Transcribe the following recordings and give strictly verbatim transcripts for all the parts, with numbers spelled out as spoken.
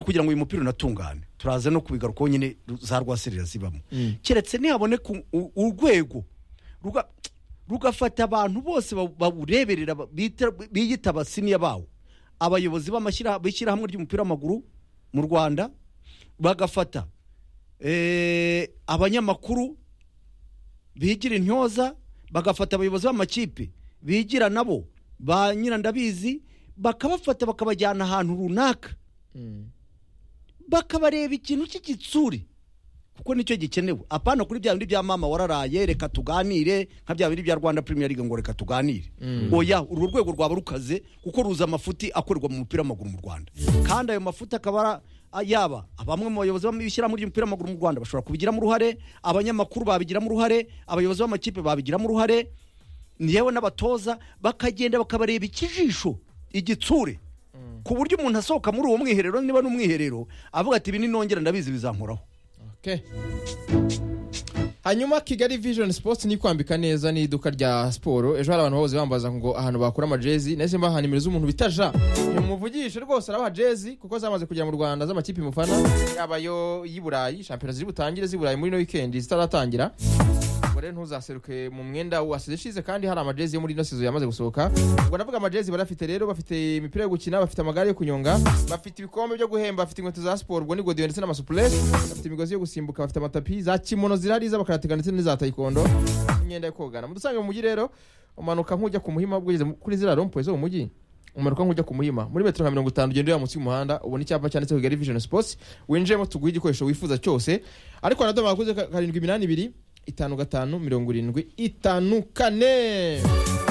kugira ngo uyu mupira unatungane turaza no kubigarukaho nyine za rwaserera zibamo mm. keretse nihaboneka urwego ruga rugafata abantu bose bawureberera biyita abasiniya bawo abayobozi b'amashyira hamwe ry'umupira w'amaguru mu Rwanda bagafata eh abanyamakuru bigira intyoza bagafata abayobozi b'amakipe bigira nabo ba nyirandabizi bakabafata bakabajyana ahantu runaka mm. bakabareba ikintu cy'igitsuri kuko nicyo gikenewe apana kuri bya bindi bya mama wararaye reka tuganire nka bya bindi bya Rwanda Premier League ngo reka tuganire mm. oya urwo rwego rwaba rukaze kuko ruza amafuti akorerwa mu mupira w'amaguru mu Rwanda kandi ayo mafuti akabara yaba abamwe mu bayobozi b'ibishyira muri umupira w'amaguru mu Rwanda bashobora kubigira mu ruhare abanyamakuru babigira mu ruhare abayobozi b'amakipe babigira mu ruhare niyewe n'abatoza bakagenda bakabareba ikijisho igitsure mm. ku buryo umuntu asohoka muri uwo mwiherero niba n'umwiherero avuga ati ibi ni nongera ndabizi bizankoraho. Okay. Hanyuma Kigali Vision Sports ni kwambika neza ni iduka rya sport ejo hari abantu bahoze bambaza ngo ahantu bakura amajezi nese mbaha nimero z'umuntu bitaja umuvugishe rwose arabaha jezi kuko zamaze kujya mu Rwanda z'amakipe mufana yabayo y'Iburayi champions ziri butangire z'Iburayi muri no weekend zitaratangira gore ntuzaseruke mu mwenda wasize shize kandi hari amajezi yo muri no season yamaze gusohoka ubwo navuga amajezi barafite rero bafite imipira yo gukina bafite amagare yo kunyonga bafite ibikombe byo guhemba bafite inkweto za sport ubwo ni godiyo ndetse n'amasupless bafite imigozi yo gusimbuka bafite amatapi za kimono zirari za bakaratika ndetse n'iza taekwondo imyenda yo kogana mudusange mu mujyi rero umanuka nkujya ku muhima bwigeze kuri zira rompo zo mu mujyi umanuka nkujya ku muhima muri metero nka mirongo itanu ugenda munsi y'umuhanda ubona icyapa cyanditse Kigali Vision Sports winjemo tuguye igikoresho wifuza cyose ariko na doma bakuze karindwi iminani ibiri itanu gatanu mirongo irindwi itanu kane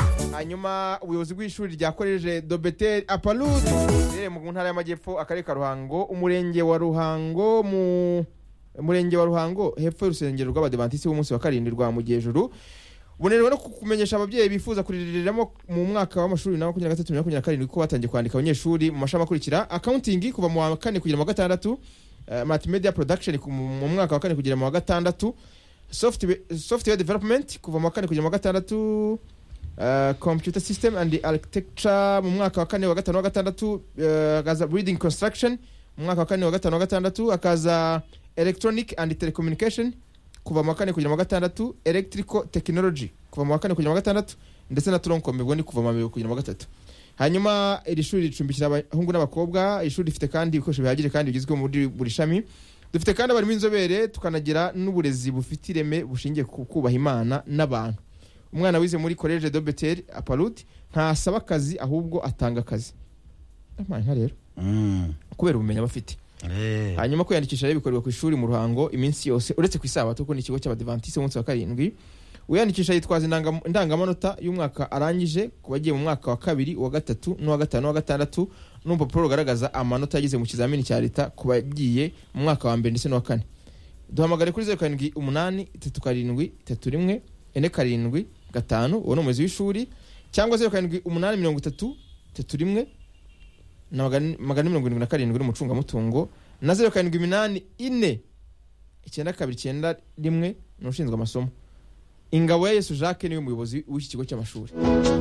hanyuma ubuyobozi bw'ishuri rya College Dobetel Apalud rere mu ntara y'amajyepfo akarere ka Ruhango umurenge wa Ruhango mu umurenge wa Ruhango hepfo y'urusengero rw'abadivantisi b'umunsi wa karindwi rwa Mugejuru bunero no kumenyesha ababyeyi bifuza kuririramo mu mwaka w'amashuri na makumyabiri na gatatu makumyabiri na karindwi ko batangiye kwandika abanyeshuri mu mashami akurikira accounting kuva mu wa kane kugera mu wa gatandatu uh, multimedia production mu mwaka wa kane kugera mu wa gatandatu software software development kuva mu wa kane kugera mu wa gatandatu uh, computer system and architecture mu mwaka wa kane wa gatanu wa gatandatu uh, akaza building construction mu mwaka wa kane wa gatanu wa gatandatu akaza electronic and telecommunication kuva mu wa kane kugera mu wa gatandatu electrical technology kuva mu wa kane kugera mu wa gatandatu ndetse na tronkom ubwo ni kuva mu wa mbere kugera mu wa gatatu hanyuma iri shuri ricumbikira abahungu n'abakobwa ishuri rifite kandi ibikoresho bihagije kandi bigizwe muri buri shami dufite kandi abarimo inzobere tukanagira n'uburezi bufite ireme bushingiye ku kubaha Imana n'abantu umwana wize muri College Dobetel Apalud ntasaba akazi ahubwo atanga akazi amanya rero mm. kubera ubumenyi abafite Eh. hanyuma kwiyandikisha rero bikorwa ku ishuri mu Ruhango iminsi yose uretse ku isabato kuko ni ikigo cy'abadivantisi umunsi wa karindwi uyandikisha yitwaza indangamanota y'umwaka arangije kubagiye mu mwaka wa kabiri wa gatatu n'uwa gatanu wa gatandatu n'urupapuro rugaragaza amanota yagize mu kizamini cya leta kubagiye mu mwaka wa mbere ndetse n'uwa kane duhamagare kuri zeru karindwi umunani itatu karindwi itatu rimwe ine karindwi gatanu uwo ni umuyobozi w'ishuri cyangwa zeru karindwi umunani mirongo itatu itatu rimwe na magana mirongo irindwi na karindwi n'umucunga mutungo na zeru karindwi iminani ine icyenda kabiri icyenda rimwe n'ushinzwe amasomo Ingabo ya Yesu Jacques niwe muyobozi w'iki kigo cy'amashuri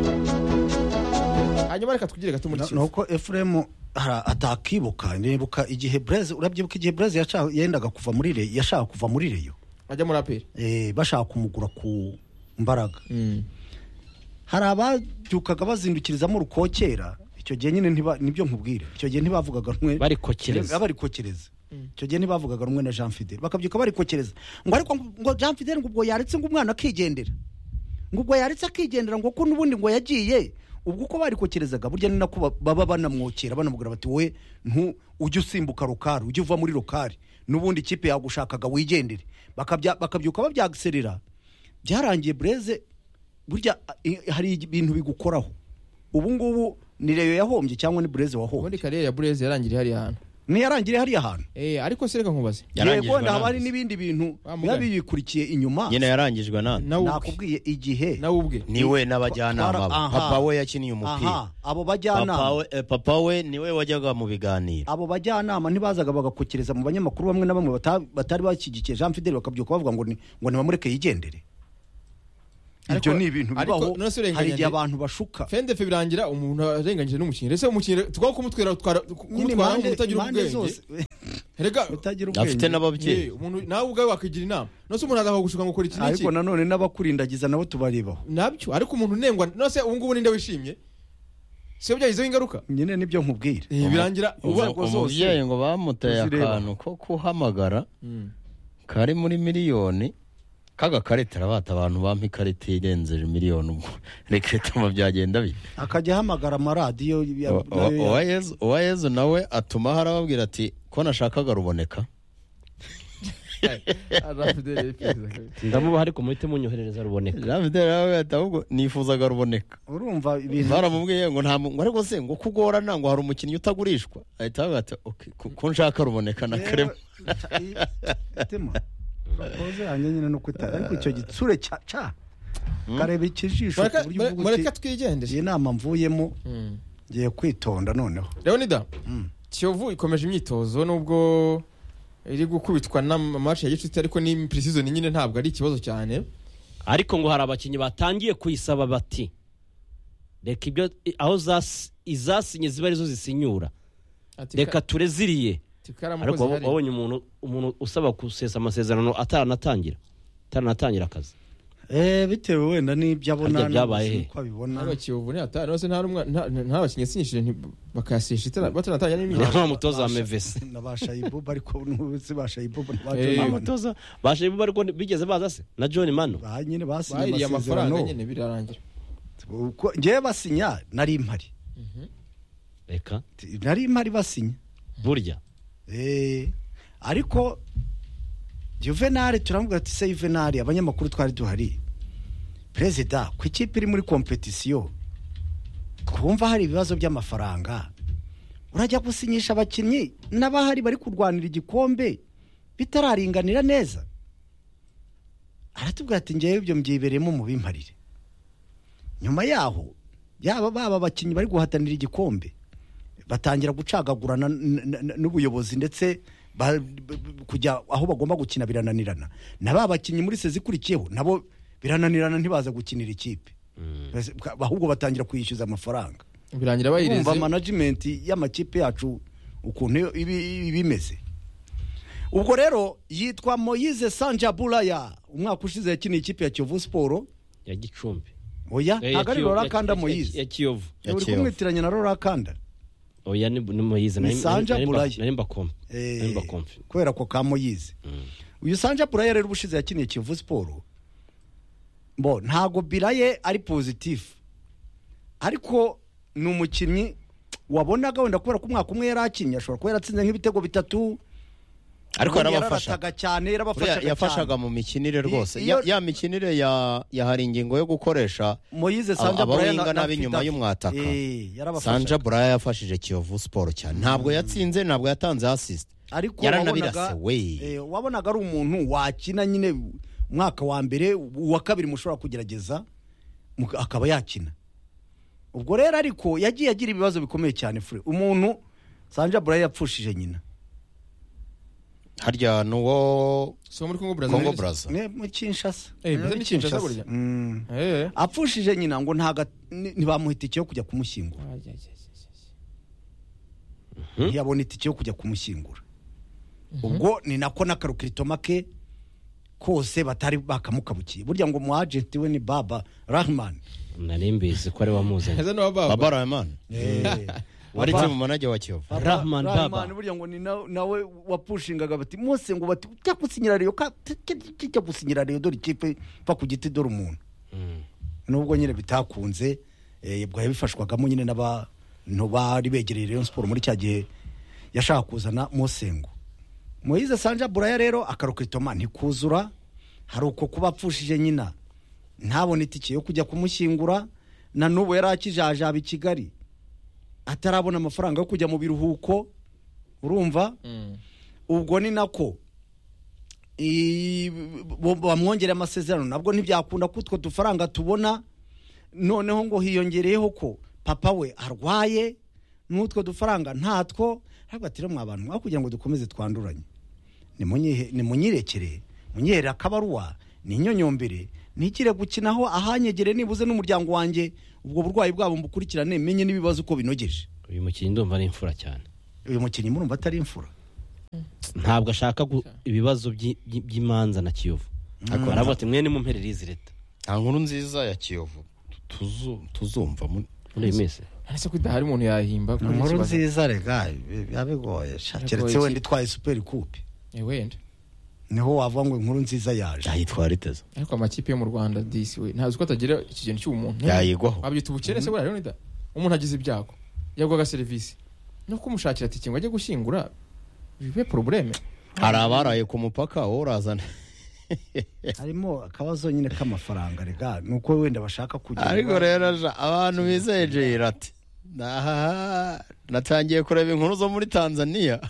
hanyuma reka twigire gato muri kigo nuko Ephraim atakibuka nibuka igihe Blaise urabyibuka igihe Blaise yashaka yendaga kuva muri re yashaka kuva muri reyo ajya muri aperi eh bashaka kumugura ku mbaraga mm. hari ababyukaga bazindukirizamo rukokera icyo gihe nyine ntiba nibyo nkubwira icyo gihe ntibavugaga rumwe bari kokereza bari kokereza icyo gihe ntibavugaga rumwe na Jean Fidel bakabyuka bari kokereza ngo ariko ngo Jean Fidel ngo ubwo yaretse ngo umwana akigendera ngo ubwo yaretse akigendera ngo ko nubundi ngo yagiye ubwo uko bari kokerezaga burya ni nako baba banamwokera banamubwira bati we ntu ujye usimbuka rokari ujye uva muri rokari nubundi ikipe yagushakaga wigendere bakabya bakabyuka babyagiserera byarangiye Blaise burya hari ibintu bigukoraho ubu ngubu ni reyo yahombye cyangwa ni Blaise wahombye ubundi karere ya Blaise yarangiriye hari ahantu ni yarangiriye hari ahantu eh ariko sereka nkubaze yego ndabari nibindi bintu yabibikurikiye inyuma nyine yarangijwe na nakubwiye igihe nawe ubwe niwe nabajyanama papa we yakiniye umupira aha abo bajyanama papa we niwe wajyaga mu biganiro abo bajyanama ntibazaga bagakokereza mu banyamakuru bamwe na bamwe batari bakigikiye Jean Fidel bakabyuka bavuga ngo ni ngo nibamureke yigendere ibyo ni ibintu bibaho none se urenganya hari igihe nde? abantu bashuka fendefe birangira umuntu arenganyije n'umukinnyi ese umukinnyi tugomba kumutwara kumutwara mu utagira ubwenge rega utagira afite ubwenge n'ababyeyi Eh, umuntu nawe ubwawe wakigira inama nose umuntu agaho gushuka ngo ukora iki n'iki ariko nanone n'abakurindagiza nabo tubarebaho nabyo ariko umuntu unengwa nose ubu ngubu ninde wishimye si byo byagizeho ingaruka nyine nibyo nkubwira Eh, birangira inzego zose umubyeyi ngo bamuteye uzireba. akantu ko kuhamagara Mm. kari muri miliyoni kaga karita arabata abantu bampa ikarita irenze miliyoni ubwo rekretamo byagenda bite akajya ahamagara amaradiyo ya- O- o- nayo ya- Uwayezu Uwayezu nawe atuma harababwira ati ko nashakaga ruboneka ndamubaha ariko muhite munyoherereza ruboneka Jean Fidel nawe ati ahubwo nifuzaga ruboneka urumva ibintu baramubwiye ngo nta mu- ngo ariko se ngo kugorana ngo hari umukinnyi utagurishwa ahita avuga ati okay ko- ko nshaka ruboneka na karema tema propoze yanjye nyine no kwita ariko icyo gitsure cya ca kareba ikijisho Mureka- ku buryo uvuga mureka uti twigendere iyi nama mvuyemo Mm. ngiye kwitonda noneho Leonida Mm. Kiyovu ikomeje imyitozo nubwo iri gukubitwa n'amamatch ya gicuti ariko ni pre-season nyine ntabwo ari ikibazo cyane ariko ngo hari abakinnyi batangiye kuyisaba bati reka ibyo aho zas- izasinye ziba arizo zisinyura Ati reka tureziriye tikara ariko mukozi wab- hari wabonye umuntu umuntu usaba gusesa amasezerano ataranatangira ataranatangira akazi eh bitewe wenda n'ibyo abona Harya byabaye he? uko abibona Hano Kiyovu ni atari nose nta rumwe nta nta bakinnyi sinyishije nti bakasisha itara batanatangira ni n'imyitozo nk'umutoza wa Mevese nabasha ibuba ariko n'uzi basha ibuba Eh, umutoza bashe ibuba ariko bigeze baza se na John Mano ba nyine basinye bayiriye amafaranga amasezerano nyine birarangira Uko- ngewe basinya nari impari reka nari impari basinya burya Eh, ariko Juvenal turavuga ati se Juvenal abanyamakuru twari duhari perezida ku ikipe iri muri kompetisiyo twumva hari ibibazo by'amafaranga urajya gusinyisha abakinnyi n'abahari bari kurwanira igikombe bitararinganira neza aratubwira ati ngewe ibyo mbyibereyemo mu bimparire nyuma yaho yaba baba abakinnyi bari guhatanira igikombe batangira gucagagurana n- n- n'ubuyobozi ndetse ba- b- b- kujya aho bagomba gukina birananirana na ba bakinnyi muri sezi ikurikiyeho nabo birananirana ntibaza gukinira ikipe Bas- ahubwo batangira kuyishyuza amafaranga birangira kumva bayirize management y'amakipe yacu ukuntu ibi- iba imeze ubwo rero yitwa Moise Sanjaburaya umwaka ushize yakiniye ikipe ya Kiyovu Sport ya Gicumbi oya Eh, ya ntabwo ari Kiyovu- Lorakanda ya- ya- Moise ya Kiyovu Ya uri Kiyovu. kumwitiranya na Lorakanda oya ni ni Moise Ni Sanja Buraya. nari mbakombe Eh, nari mbakombe kubera ko ka Moise uyu Sanja Buraya rero ubushize yakiniye Kiyovu Sport bo ntago biraye ari positif ariko ni umukinnyi wabonaga wenda kubera ko umwaka umwe yari akinnye ashobora kuba yaratsinze nk'ibitego bitatu ariko ubundi yarabafashaga yararataga cyane Buriya yarabafashaga yafashaga cyane mu mikinire rwose Iyo- ya, ya mikinire ya, ya hari ingingo yo gukoresha Moise aba- Sanja Buraya abawinga na- na n'ab'inyuma Fidafi. y'umwataka. Eh, yarabafashaga. Sanja Buraya yafashije Kiyovu Sport cyane ntabwo yatsinze ntabwo yatanze assist ariko yaranabirase wabonaga- we eh, wabonaga ari umuntu wakina nyine umwaka wa mbere uwa kabiri mushobora kugerageza mu- akaba yakina ubwo rero ariko yagiye agira ibibazo bikomeye cyane fure umuntu Sanja Buraya yapfushije nyina harya nuwo so muri Congo Congo Brazza Brazza Ne- mu Kinshasa Eh, Ne, mbese mu ni Kinshasa burya? Mm. eh apfushije nyina ngo ntaga ni- ntibamuha itike yo kujya kumushyingura ntiyabona itike yo kujya kumushyingura ubwo ni nako n'akarukiritoma ke kose batari bakamukabukiye burya ngo mu agent we ni Baba Rahman nari mbizi ko ari wamuzanye heza no baba Baba Rahman Eh, wari Baba- team manager wa Kiyovu Baba- Rahman Baba. burya ngo ni na- nawe wapushingaga bati mose ngo bati ujya gusinyira Rayon ka kijya gusinyira Rayon dore ikipe pa ku giti dore umuntu Mm. nubwo nyine bitakunze eh, bwo yabifashwagamo nyine n'abantu bari begereye Rayon Sport muri cya gihe yashaka kuzana Mosengo Moise Sanja Buraya rero akarukritoma ntikuzura hari uko kuba apfushije nyina ntabone itike yo kujya kumushyingura na n'ubu yari akijajaba i Kigali atarabona amafaranga yo kujya mu biruhuko urumva ubwo ni nako i- bo- bamwongerera amasezerano nabwo ntibyakunda ko utwo dufaranga tubona noneho ngo hiyongereyeho ko papa we arwaye n'utwo dufaranga ntatwo ariko ati rero mwa bantu mwa kugira ngo dukomeze twanduranye nimunyihe- nimunyirekere munyihere akabaruwa ninyonyombere nigire gukinaho ahanyegere nibuze n'umuryango wanjye ubwo burwayi bwabo mbukurikirane menye n'ibibazo uko binogeje. uyu mukinnyi ndumva ari imfura cyane. Uyu mukinnyi murumva atari imfura, ntabwo ashaka gu- ibibazo by'i- by'i- by'imanza na Kiyovu. ariko aravuga ati mwene mumpererize leta nta nkuru nziza ya Kiyovu tuzu- tuzumva mu- muri iyi minsi. ese ko idahari umuntu yahimba kuri iki inkuru kibazo. nziza rega biba bigoye sha, Bigoye keretse iki? wenda itwaye super coupe Eh, wenda niho wavuga ngo inkuru nziza yaje. yayitwara iteze ariko amakipe yo mu Rwanda disi we ntazi ko atagira ikintu cy'umuntu yayigwaho babyita ubukene se buriya Leonida umuntu agize ibyago yagwaga serivisi no kumushakira ati ngo ajye gushyingura bibe probleme. hari abaraye ku mupaka wowe urazana harimo akabazo nyine k'amafaranga rega nuko wenda bashaka kugira ariko rero ja, abantu bizeye Jairati Nahaha, natangiye kureba inkuru zo muri Tanzania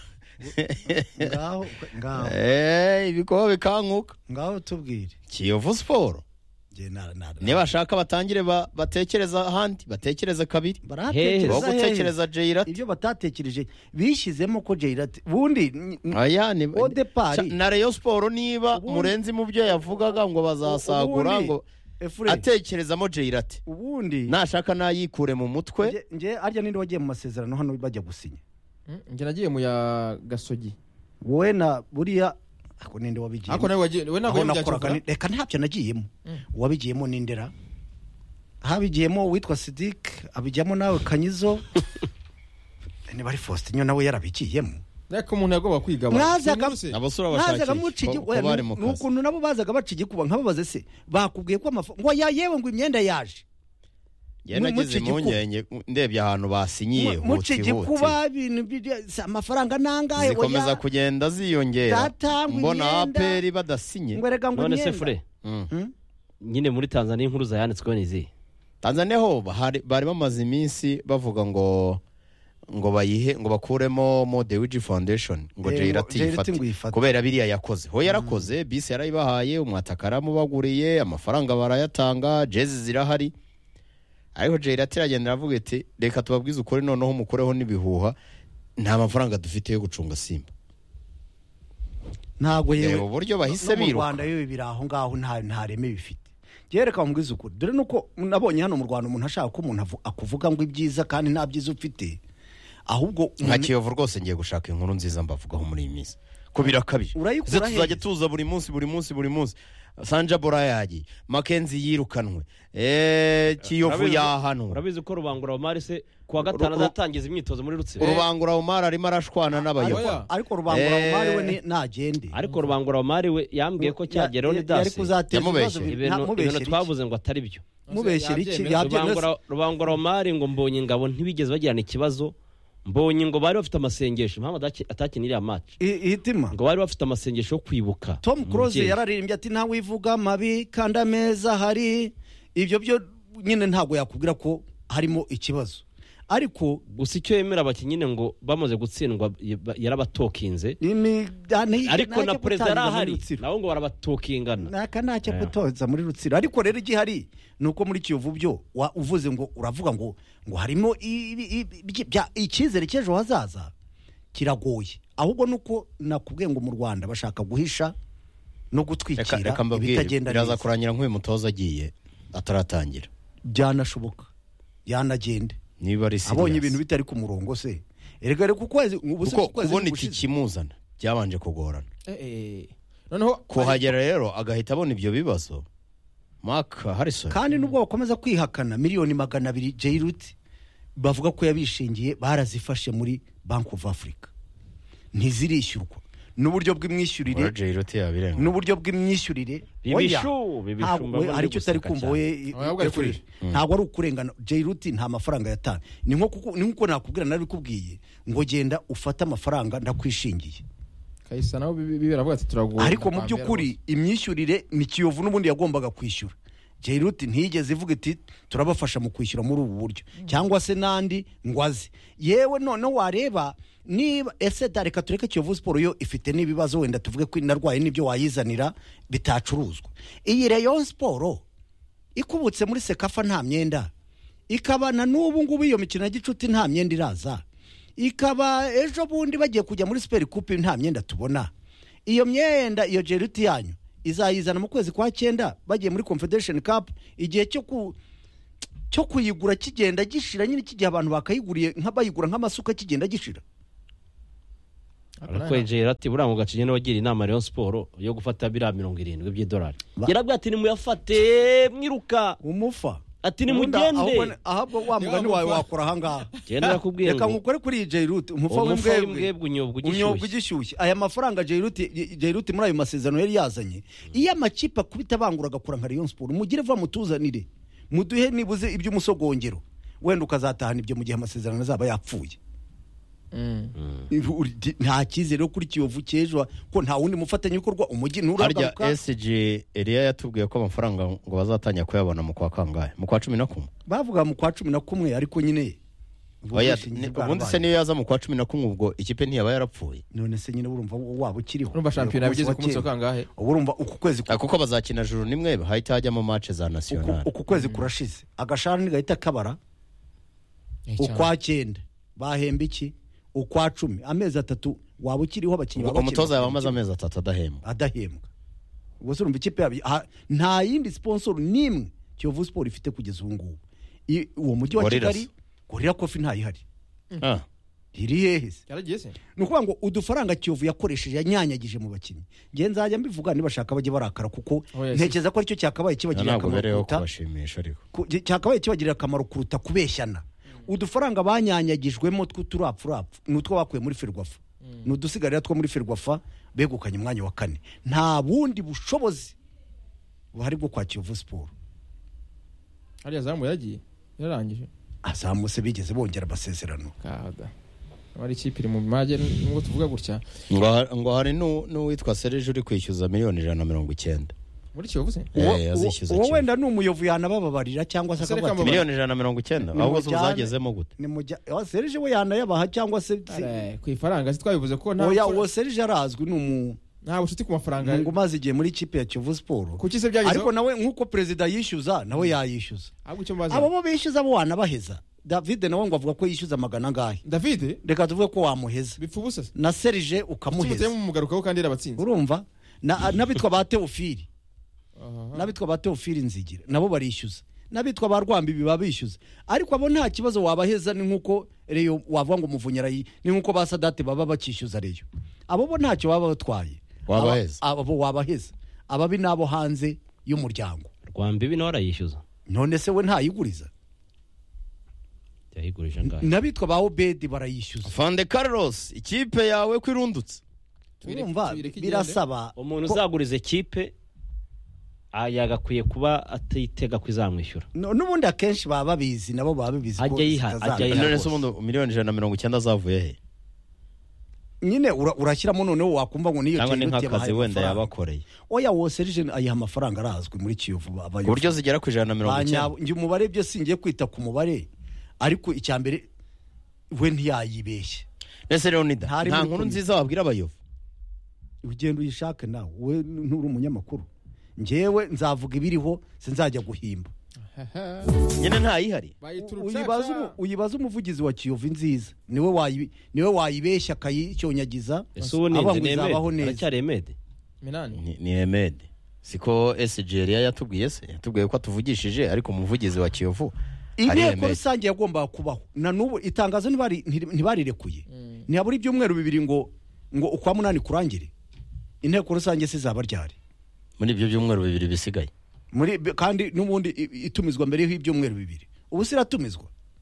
ngaho ngaho eh ibikoba bikankuka ngaho tubwire Kiyovu Sport je na na niba bashaka batangire ba- batekereza ahandi batekereza kabiri bo baratekereza gutekereza Jairati ibyo batatekereje bishyizemo ko Jairati bundi n- n- aya ni Au départ. Ca- na Rayon Sport niba Ubundi- murenzi mu byo yavugaga ngo bazasagura ubundi, ngo Efure, atekerezamo Jairati ubundi nashaka nayikure mu mutwe nge- nge arya ninde wagiye mu masezerano hano bajya gusinya Mm, njye nagiye mu ya Gasogi wowe na buriya ako ninde wabigiye ariko nawe wagiye we ntabwo aho yari nakoraga ni- byakivura. reka ntabyo nagiyemo uwabigiyemo n'indera habigiyemo uwitwa Sidik abijyamo nawe Kanyizo niba ari Faustin nawe yarabigiyemo ariko umuntu yagomba kwiga Mwazaga- abasura bazaga bashakisha muca igi- ko- ko oya, bari nu- mu kazi nukuntu nabo bazaga baca igikuba nkababaze se bakubwiye ko amafaranga ngo ya yewe ngo imyenda yaje Njye mu- nagize muca igikuba. impungenge ndebye ahantu basinyiye Mu- muca huti huti igikuba ibintu biri- se amafaranga nangahe zikomeza kugenda ziyongera Data, ngo mbona imyenda. aperi badasinye ngo rega ngo none se imyenda. fure Mm. Hmm? nyine muri Tanzania inkuru zayanditsweho ni izihe? Tanzania ho bahari- bari bamaze iminsi bavuga ngo ngo bayihe ngo bakuremo mo Dewiji Foundation ngo Eh, Jairati ngo Jairati yifate ngo yifate. kubera biriya yakoze ho yarakoze bisi yarayibahaye umwataka yaramubaguriye amafaranga barayatanga jezi zirahari ariko Jairati iragenda aravuga iti reka tubabwize ukuri noneho umukoreho n'ibihuha nta mafaranga dufite yo gucunga Simba ntabwo yewe reba uburyo bahise no mu biruka Rwanda yewe biri aho ngaho nta nta reme bifite reka bamubwize ukuri dore nuko nabonye hano mu Rwanda umuntu ashaka ko umuntu avu- akuvuga ngo ibyiza kandi nta byiza ufite ahubwo nka umuntu- Kiyovu rwose ngiye gushaka inkuru nziza mbavugaho muri iyi minsi ko birakabije Urayikura Ze tuzajya hehe? tuza buri munsi buri munsi buri munsi Sanja Bora yagiye Mackenzie yirukanwe eh Kiyovu Urabizi- yahanwe urabizi ko rubangura Omar se kuwa gatanu Ru- ru- azatangiza imyitozo muri Rutsiro. urubangura Omar arimo arashwana n'abayobozi Oya. ariko rubangura Eh. umari we ni- nagende ariko rubangura Omar we yambwiye ko cyageraho ni Ya- yari dasi kuzateza Yamubeshye. ibibazo bibiri. ibintu Nta- ibintu mubeshyera iki? twavuze ngo atari byo. mubeshyera iki Yabyemera. yabyemera rubangura rubangura Omar ngo mbonye ingabo ntibigeze bagirana ikibazo mbonye ngo bari bafite amasengesho impamvu adaki- atakinira iriya match I- ihitima ngo bari bafite amasengesho yo kwibuka Tom Close umubyeyi. yararirimbye ati ntawe ivuga mabi kandi ameza hari ibyo byo nyine ntabwo yakubwira ko harimo ikibazo ariko gusa icyo yemera abakinnyi nyine ngo bamaze gutsindwa y- yarabatokinze imi- nta- ariko na ntajya perezida gutangiza muri arahari Rutsiro. nabo ngo barabatokingana naka ntacyo Yeah. gutoza muri Rutsiro ariko rero igihari ni uko muri Kiyovu byo wa- uvuze ngo uravuga ngo ngo harimo i- i- i- bya- icyizere cy'ejo hazaza kiragoye ahubwo nuko nakubwiye ngo mu Rwanda bashaka guhisha no reka gutwikira reka mbabwire ibitagenda biraza neza kurangira nk'uyu mutoza agiye ataratangira byanashoboka yanagende niba ari abonye ibintu serious bitari ku murongo se erega reka ukwezi ubu se kuko ukwezi kubona iki gushize. kimuzana byabanje kugorana Eh, eh. noneho kuhagera rero agahita abona ibyo bibazo Mark Harrison kandi nubwo bakomeza kwihakana miliyoni magana abiri Jairut bavuga ko yabishingiye barazifashe muri Bank of Africa ntizirishyurwa n'uburyo bw'imyishyurire Jairoti yabirenga n'uburyo bw'imyishyurire Bibishu, bibishu, ntabwo mbabona hari icyo utari guseka kumva cyane. we Oya, ahubwo ari Efure. kurira. ntabwo ari ukurengana Jairut nta mafaranga yatanze ni nko kuko ni nkuko nakubwira nabikubwiye ngo genda ufate amafaranga ndakwishingiye Kayisa nabo bibi- bibi baravuga ati turaguha ariko mu by'ukuri imyishyurire ni Kiyovu n'ubundi yagombaga kwishyura Jairut ntiyigeze ivuga iti turabafasha mu kwishyura muri ubu buryo cyangwa se n'andi ngo aze yewe noneho wareba niba ese da reka tureke Kiyovu Sport yo ifite n'ibibazo wenda tuvuge ko inarwaye n'ibyo wayizanira bitacuruzwa iyi Rayon Sport ikubutse muri Sekafa nta myenda ikaba na n'ubu ngubu iyo mikino ya gicuti nta myenda iraza ikaba ejo bundi bagiye kujya muri Super Coupe nta myenda tubona iyo myenda iyo Jairut yanyu izayizana mu kwezi kwa cyenda bagiye muri Confederation Cup igihe cyo ku cyo kuyigura kigenda gishira nyine kigihe abantu bakayiguriye nk'abayigura nk'amasuka kigenda gishira. arakwegera ati buriya ngo gacinye n'abagira inama Rayon Sport yo gufata biriya mirongo irindwi by'idolari yarabwiye ati nimuyafate mwiruka umufa ati nimugende ahubwo wa mugani wawe wakora ahangaha genda nakubwiye reka nkukore kuri Jairut umufa w'imbwebwe unyobwa unyobwa igishyushye aya mafaranga Jairut Jairut muri ayo masezerano yari yazanye iyo amakipe akubita bangura agakora nka Rayon Sport mugire va mutuzanire muduhe nibuze iby'umusogongero wenda ukazatahana ibyo mu gihe amasezerano azaba yapfuye. nta cyizere kuri Kiyovu cy'ejo ko nta wundi mufatanyabikorwa umujyi nturagaruka. harya S G Elia yatubwiye ko amafaranga ngo bazatanya kuyabona mu kwa kangahe mu kwa cumi na kumwe bavuga mu kwa cumi na kumwe ariko nyine ubundi se niyo yaza mu kwa cumi na kumwe ubwo ikipe ntiyaba yarapfuye none se nyine urumva waba ukiriho urumva shampiyona yabigeze ku munsi wa kangahe urumva uku kwezi kuko bazakina juru nimwe hahita hajyamo match za national uku kwezi kurashize agashara ni gahita kabara ukwa cyenda bahemba iki ukwa cumi amezi atatu waba ukiriho abakinnyi baba umutoza yabamaze amezi atatu adahembwa adahembwa ubwo se urumva ikipe yabi nta yindi sponsor nimwe Kiyovu Sport ifite kugeza ubu ngubu uwo mujyi wa Kigali Gorilla Coffee ntayihari ah iri hehe yaragiye se nukuvuga ngo udufaranga Kiyovu yakoresheje yanyanyagije mu bakinnyi nge nzajya mbivuga nibashaka baje barakara kuko ntekeza ko aricyo cyakabaye kibagirira akamaro kubashimisha ariko cyakabaye kibagirira akamaro kuruta kubeshyana udufaranga banyanyagijwemo tw'uturapfurapfu nutwo bakuye muri Ferwafa nudusigarira two muri Ferwafa begukanye umwanya wa kane nta bundi bushobozi buhari bwo kwa Kiyovu Sport. Hariya zamu yagiye yarangije azamuse bigeze bongera amasezerano kaga ari ikipe iri mu maje ngo tuvuga gutya ngo ngo hari n'uwitwa Serge uri kwishyuza miliyoni ijana na mirongo icyenda muri Kiyovu se uwo wenda ni umuyovu yanabababarira cyangwa se akavuga miliyoni ijana na mirongo icyenda ahubwo uzagezemo gute ni mujya Serge we yanayabaha cyangwa se ku ifaranga twabivuze ko nta oya uwo Serge arazwi ni umu nta bushuti ku mafaranga ngo maze igiye muri ikipe ya Kiyovu Sport kuki se byagize ariko nawe nkuko president yishyuza nawe yayishyuza ahubwo icyo mbaza abo bo bishyuza bo wanabaheza David nawe ngo avuga ko yishyuza magana ngahe David reka tuvuge ko wamuheza bipfubusa na Serge ukamuheza kimuteye mu mugarukaho kandi arabatsinze urumva nabitwa ba Teofili nabitwa ba Teofili Nzigira nabo barishyuza nabitwa ba Rwambi biba bishyuza ariko abo nta kibazo wabaheza ni nkuko Reyo wavuga ngo muvunyara ni nkuko ba Sadate baba bakishyuza Reyo abo bo ntacyo baba batwaye wabaheza abo wabaheza ababi nabo hanze y'umuryango Rwambi bino arayishyuza none se we ntayiguriza yayigurije ngahe nabitwa ba Obedi barayishyuza Fande Carlos ikipe yawe kwirundutse urumva birasaba umuntu uzaguriza ikipe yagakwiye kuba atitega kwizamwishyura n'ubundi akenshi baba babizi nabo baba babizi ajya yiha ajya yiha none se ubundi miliyoni ijana na mirongo icyenda zavuye he nyine urashyiramo noneho wakumva ngo niyo cyangwa ni nk'akazi wenda yabakoreye oya wo Serge ayiha amafaranga arazwi muri Kiyovu ku buryo zigera ku ijana na mirongo icyenda njye umubare byo singiye kwita ku mubare ariko icyambere we ntiyayibeshye ese Leonida nta nkuru nziza wabwira abayovu ugenda uyishake nawe we nturi umunyamakuru njyewe nzavuga ibiriho sinzajya guhimba nyine ntayihari uyibaza uyibaza umuvugizi wa Kiyovu nziza niwe wayi niwe wayibeshya akayicyonyagiza abaho neza aracyaremede minani ni Emede siko S G Elia yatubwiye se yatubwiye ko atuvugishije ariko umuvugizi wa Kiyovu inteko rusange yagomba kubaho na nubu itangazo ntibari ntibarirekuye ntihabura ibyumweru bibiri ngo ngo ukwa munani kurangire inteko rusange se zaba ryari muri ibyo byumweru bibiri bisigaye muri kandi n'ubundi itumizwa mbere y'ibyumweru bibiri ubu siratumizwa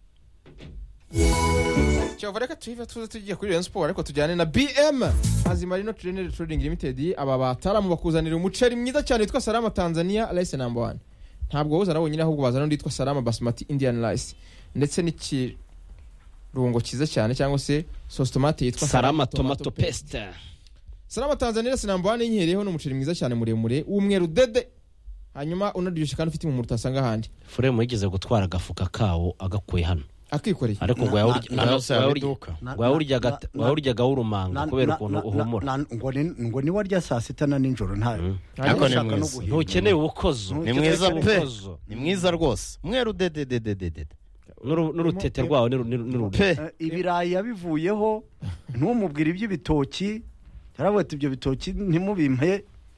Kiyovu reka tuyive tuze tugiye kuri Rayon Sport ariko tujyane na B M Azimarino Trainer Trading Limited aba bataramu bakuzanira umuceri mwiza cyane witwa Salama Tanzania Rice number one ntabwo woza arabonyine ahubwo bazana undi witwa Salama Basmati Indian Rice ndetse n'ikirungo cyiza cyane cyangwa se sauce tomate yitwa Salama Tomato Paste. Salama Tanzania Rice number one inyereyeho n'umuceri mwiza cyane muremure w'umweru dede hanyuma unaryoshye kandi ufite mu muruta asanga handi Furemu yigeze gutwara agafuka kawo agakuye hano akikoreye ariko ngo yawuryaga wawuryaga urumanga kubera ukuntu uhumura ngo ni warya saa sita na ninjoro ntayo ariko ni mwiza ntukeneye ubukozo ni mwiza pe ni mwiza rwose mweru dede dede dede n'urutete rwawo pe ibirayi yabivuyeho ntumubwire iby'ibitoki yaravuye ati ibyo bitoki ntimubimpe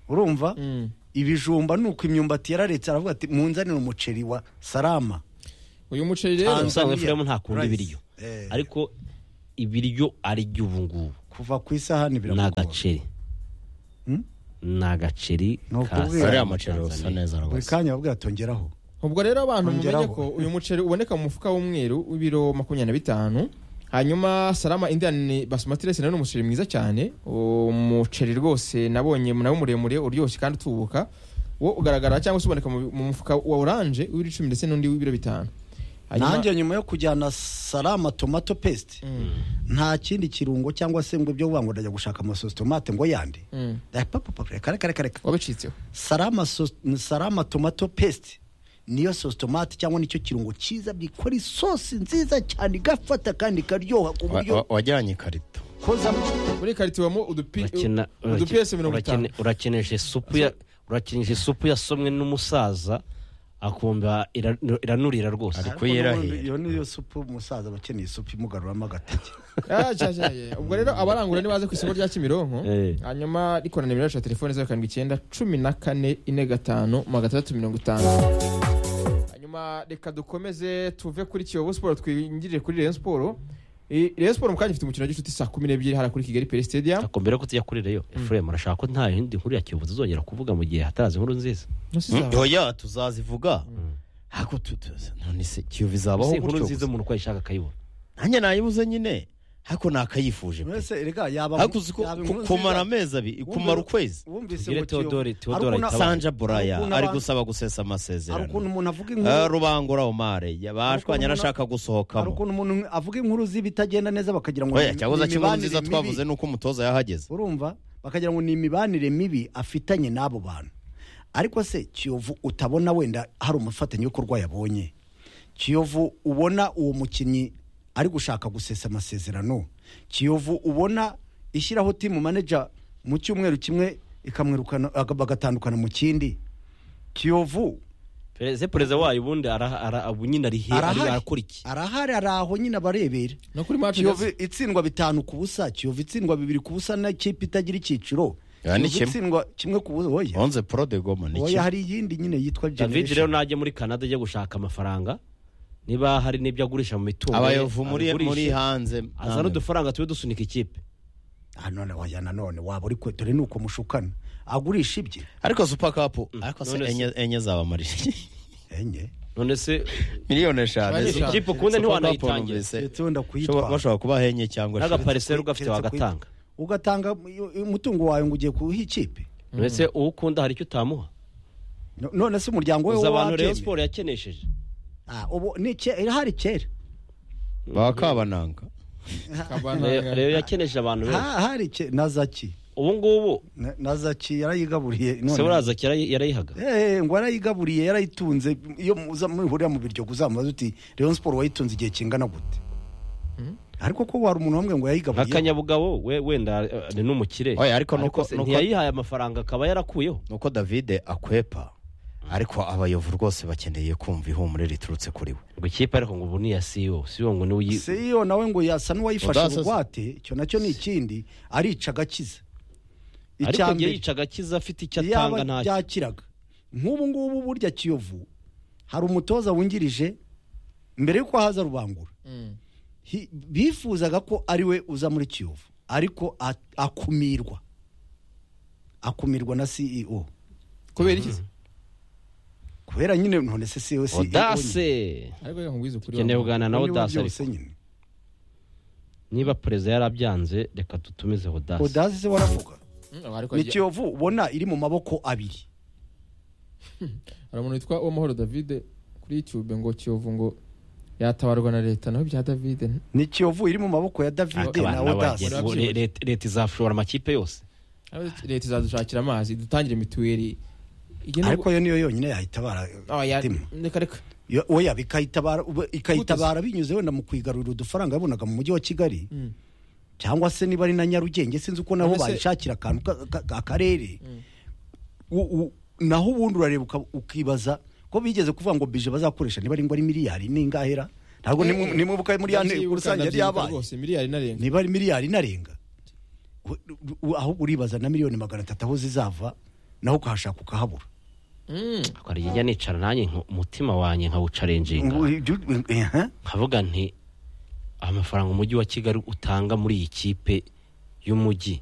urumva Mm. ibijumba nuko imyumbati yararetse aravuga ati munzanire umuceri wa Salama uyu muceri rero Tanzania. ubusanzwe Efuremu ntakunda Rice. ibiryo Eh. ariko ibiryo arya ubu ngubu kuva ku isahani ni biramugora agaceri Hmm? ni agaceri Ni ka ukubwira. ariya Salama maceri usa Tanzania. neza buri rwose kanya babwira tongeraho ubwo rero abantu Ongeraho. mumenye ko uyu muceri uboneka mu mufuka w'umweru w'ibiro makumyabiri na bitanu hanyuma Salama Indian Basmati Rice nayo ni umuceri mwiza cyane umuceri rwose nabonye nawo muremure uryoshye kandi utubuka wo ugaragara cyangwa se uboneka mu mu mufuka wa orange w'ibiro icumi ndetse n'undi w'ibiro bitanu Hanyuma- nanjye nyuma yo kujyana Salama tomato paste Mm. nta kindi kirungo cyangwa se ngo ibyo ngo ndajya gushaka amasosi tomate ngo yande Mm. Eh, pa, pa, pa, kare kare kare wabicitseho Salama sos- Salama tomato paste niyo sauce tomate cyangwa nicyo kirungo cyiza bikora isosi nziza cyane igafata kandi ikaryoha ku Wa- buryo wa- wajyanye ikarito kozamo muri karito ibamo udupi Urakina- udupiyese mirongo itanu urakine- urakinisha supu ya urakinisha supu yasomwe n'umusaza akumva ira- iranurira rwose Ari Ariko kuyirahira. n'ubundi iyo niyo supu umusaza aba akeneye supu imugaruramo agateke Ah, cya, cya, cya. ubwo rero abarangura nibaze ku isoko rya Kimironko Eh. hanyuma rikora nimero yacu ya telefone zeru karindwi icyenda cumi na kane ine gatanu magana atandatu mirongo itanu hanyuma reka dukomeze tuve kuri Kiyovu Sport twingirire kuri Rayon Sport Eh, Rayon Sport mu kanya ifite umukino w'inshuti saa kumi n'ebyiri hariya kuri Kigali Pele Stadium ako mbere ko tujya kuri reyo Efuremu arashaka ko nta yindi nkuru ya Kiyovu tuzongera kuvuga mu gihe hataraza inkuru nziza Nasize oya tuzazivuga ariko tutuze none se Kiyovu izabaho si inkuru gutyo nziza gusa? umuntu uko ayishaka akayibona nanjye nayibuze nyine ariko nakayifuje pe mbese rega yaba ariko uzi ko yaba ku- inkuru kumara nziza. amezi abiri Wumve- kumara ukwezi wumvise Tubwire ngo Kiyovu- Theodore, hari Theodore ukuntu- ahita Sanja hari Buraya ukuntu ari abantu- gusaba gusesa hari amasezerano ukuntu umuntu avuga Eh, inkuru Rubangura Omar yabashwanye umuntu- arashaka hari gusohokamo ukuntu umuntu avuga inkuru z'ibitagenda neza bakagira ngo oya ni- cyakoze ni kimwe imibanire nziza mibi. twavuze nuko umutoza yahageze urumva bakagira ngo ni imibanire mibi afitanye n'abo bantu ariko se Kiyovu utabona wenda hari umufatanyabikorwa yabonye Kiyovu ubona uwo mukinnyi ari gushaka gusesa amasezerano Kiyovu ubona ishyiraho timu manager mu cyumweru kimwe ikamwirukana aga- bagatandukana mu kindi Kiyovu perezida perezida wayo ubundi ara- ara- ubu nyine ari he ari arahari arakora iki arahari ari aho nyine abarebera no kuri match Kiyovu ndetse- itsindwa bitanu ku busa Kiyovu itsindwa bibiri ku busa n'ikipe itagira icyiciro Ya, ni Kiyovu kimwe. itsindwa kimwe ku busa oya onze pro de goma ni oya kimwe. hari iyindi nyine yitwa David rero generation najya muri Canada ajya gushaka amafaranga niba hari n'ibyo agurisha mu mitungo ye, abayovu muri abigurishe, muri hanze azana udufaranga tube dusunika ikipe ah none oya nanone waba uri kwe dore nuko mushukana agurisha ibye ariko super cup ariko se none se- enye enye zabamarira enye none se miliyoni eshanu Eshanu. Super ikipe ukunda Cup ntiwanayitangira numvise ndetse wenda bashobora- kuyitwara bashobora kuba henye cyangwa eshatu. n'agapariseri ugafite wagatanga ugatanga umutungo wawe ngo ugiye kuwuha ikipe none se uwo ukunda hari icyo utamuha No- none se umuryango we uzi abantu Rayon wabyemeye Sport yakenesheje ah ubu ni ke- hari kera ba kabananga Kabana- Rayon Rayon yakenesheje abantu benshi Ha- hari ke- na zaki ubu ngubu Na- na zaki yarayigaburiye none- se uraza kera yarayihaga Eh, ngo yarayigaburiye yarayitunze iyo muza muhurira mu biryo uzamubaza uti Rayon Sport wayitunze igihe kingana gute ariko ko wari umuntu wamwe ngo yayigaburiye nk'akanyabugabo we wenda eh, ni n'umukire Oya, ariko nuko- Ariko se nuko- ntiyayihaye amafaranga akaba yarakuyeho nuko David akwepa ariko abayovu rwose bakeneye kumva ihumure riturutse kuri we ngo ikipe ariko ngo ubu ni iya C E O C E O ngo niwe uyi- se iyo nawe ngo yasa n'uwayifashe Udasa- ubugwate icyo nacyo ni ikindi arica agakiza ariko Icya ngiye mbere, yica agakiza afite icyo yaba atanga ntacyo byakiraga nk'ubu ngubu burya Kiyovu hari umutoza wungirije mbere y'uko haza Rubangura Mm. Hi- bifuzaga ko ari we uza muri Kiyovu ariko a- akumirwa akumirwa na C E O kubera iki se? kubera nyine none se C E O C E O nyine. Odase ariko reka nkubwize ukuri dukeneye wa- kuganira na Niwe Odase byose ariko nyine niba perezida yarabyanze reka dutumize Odase Odase se waravuga Mm, ariko ni ajya- Kiyovu ubona iri mu maboko abiri hari umuntu witwa Uwamahoro David kuri YouTube ngo Kiyovu ngo yatabarwa na leta naho bya David ni Kiyovu iri mu maboko ya David Akaba na n'abagenzi. Odase Ubu le- leta leta izashora amakipe yose leta izadushakira amazi dutangire mituweli Igena- ariko yo niyo yonyine yahitabara Oh, ya- Tim. reka reka Yo- oya bikayitabara ube- ikayitabara binyuze wenda mu kwigarurira udufaranga yabonaga mu mujyi wa Kigali Mm. cyangwa se niba ari na Nyarugenge sinzi uko naho None se- bayishakira akantu ka- ka- akarere U- u- naho ubundi urareba uka- ukibaza ko bigeze kuvuga ngo bije bazakoresha niba ari ngo ari miliyari n'ingahera ntabwo Eh, nimwe- nimwibuka muri ya nteko ndabyibuka, rusange yari ndabyibuka yabaye rwose miliyari narenga niba ari miliyari inarenga U- u- ahubwo uribaza na miliyoni magana atatu aho zizava naho ukahashaka ukahabura akora ijya nicara nanjye umutima wanjye nkawucarenjinga nkavuga nti amafaranga umujyi wa Kigali utanga muri iyi kipe y'umujyi